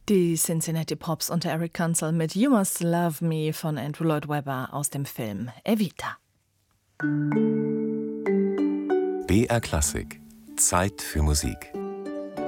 Die Cincinnati Pops unter Eric Kunzel mit You Must Love Me von Andrew Lloyd Webber aus dem Film Evita. BR Klassik. Zeit für Musik.